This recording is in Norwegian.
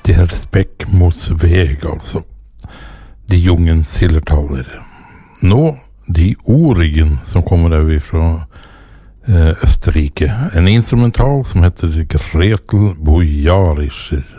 Der Speck mot veg, altså. De jungen sillertaler. Nå, de Origen, som kommer over fra Østerrike. En instrumental som heter Gretel Bojarischer.